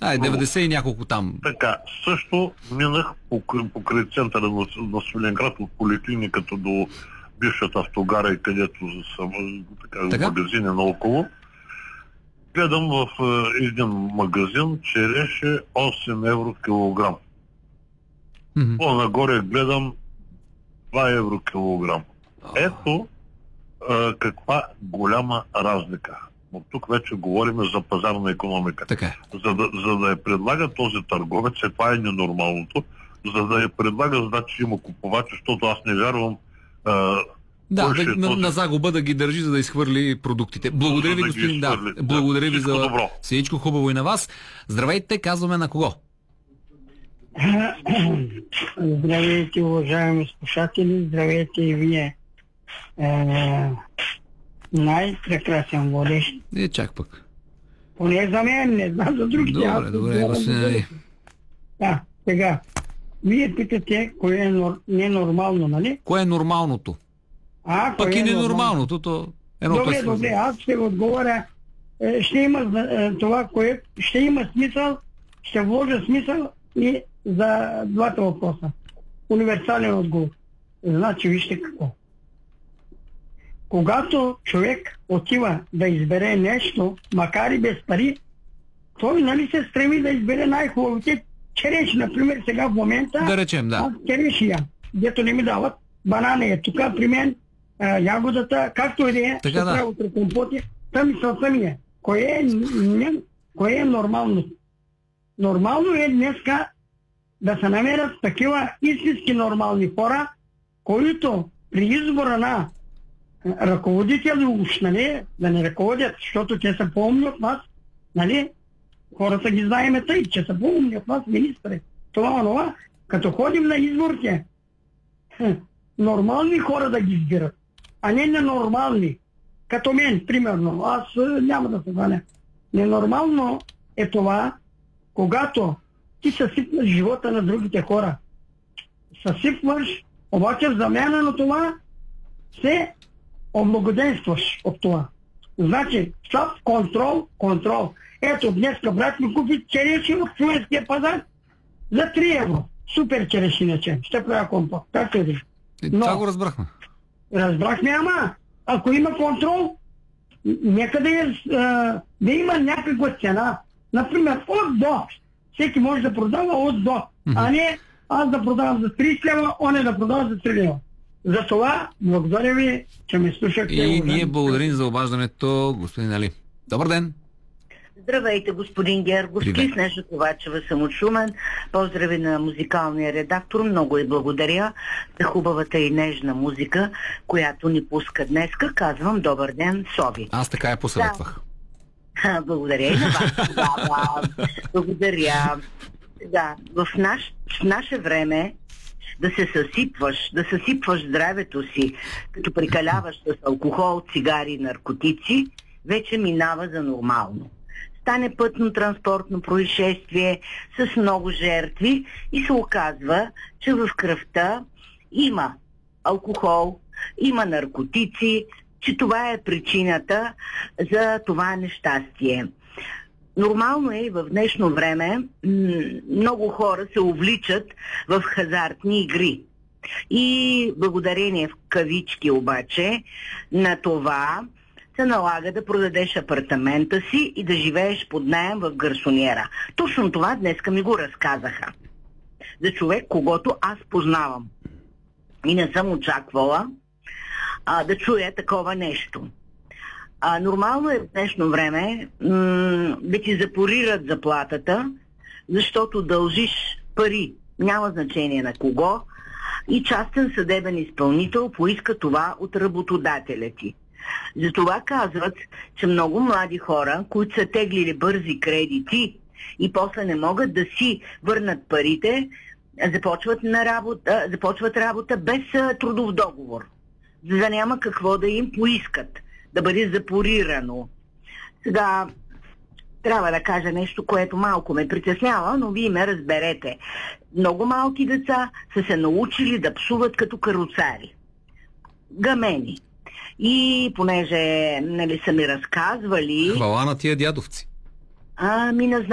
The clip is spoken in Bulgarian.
90 и няколко там. Така, също минах покрай центъра на Свиленград от поликлиниката до бившата автогара и където са магазини наоколо. Гледам в един магазин череши 8 евро килограм. По-нагоре гледам 2 евро килограм. Ето каква голяма разлика. Но тук вече говорим за пазарна икономика. Така. За да я предлага този търговец, това е ненормалното, за да я предлага, значи има купувачи, защото аз не вярвам на загуба да ги държи, за да изхвърли продуктите. Благодаря ви, господин. Благодаря ви за всичко хубаво и на вас. Здравейте, казваме на кого? Здравейте, уважаеми слушатели, здравейте и вие. Най-прекрасен водещ. Чак пък. Поне за мен, не знам за другите. Добре, господин. Да, сега. Вие питате, кое е ненормално, нали? Кое е нормалното? Пък и ненормалното, то Добре, аз ще отговоря. Ще има това, което ще има смисъл, ще вложа смисъл и за двата въпроса. Универсален отговор. Значи, вижте какво. Когато човек отива да избере нещо, макар и без пари, той нали се стреми да избере най-хубавите череши. Например, сега в момента да речем, да. Черешия, дето не ми дават, банана е тук при мен, ягодата, както и да е, ще правя утре компоти, там мисълта ми е. Кое е нормално? Нормално е днеска да се намерят такива истински нормални хора, които при избора на ръководители уж, нали, да не ръководят, защото те са по-умни от нас, нали, хората ги знаеме тъй, че са по-умни от нас, министри. Това, като ходим на изборите, нормални хора да ги избират, а не ненормални. Като мен, примерно, аз няма да се хваля. Ненормално е това, когато ти съсипваш живота на другите хора. Съсипваш, обаче в замяна на това се облагоденстваш от това. Значи, слаб контрол. Ето, днеска брат ми купи череши от Шуменския пазар за 3 евро. Супер черешиначе. Ще правя компот. Как е? Това го разбрахме. Разбрахме, ама ако има контрол, нека да има някаква цена. Например, от до. Всеки може да продава от до. А не аз да продавам за 30 лева, он е да продава за 3 лева. За това, благодаря ви, че ме слушахте. И ние благодарим за обаждането, господин Али. Добър ден! Здравейте, господин Герговски, Снежа Ковачева съм от Шумен. Поздрави на музикалния редактор, много и благодаря за хубавата и нежна музика, която ни пуска днеска. Казвам добър ден, Сови. Аз така я посъветвах. Да. Благодаря и на вас. Благодаря. Да, в наше време да съсипваш здравето си, като прекаляваш с алкохол, цигари, наркотици, вече минава за нормално. Стане пътно-транспортно происшествие с много жертви и се оказва, че в кръвта има алкохол, има наркотици, че това е причината за това нещастие. Нормално е в днешно време много хора се увличат в хазартни игри. И благодарение в кавички обаче на това се налага да продадеш апартамента си и да живееш под наем в гарсониера. Точно това днеска ми го разказаха. За човек, когото аз познавам. И не съм очаквала да чуя такова нещо. Нормално е в днешно време да ти запорират заплатата, защото дължиш пари, няма значение на кого, и частен съдебен изпълнител поиска това от работодателя ти. Затова казват, че много млади хора, които са теглили бързи кредити и после не могат да си върнат парите, започват работа без трудов договор, за да няма какво да им поискат, да бъде запорирано. Сега трябва да кажа нещо, което малко ме притеснява, но вие ме разберете. Много малки деца са се научили да псуват като каруцари. Гамени. И понеже са ми разказвали... Хвала на тия дядовци. Не знам.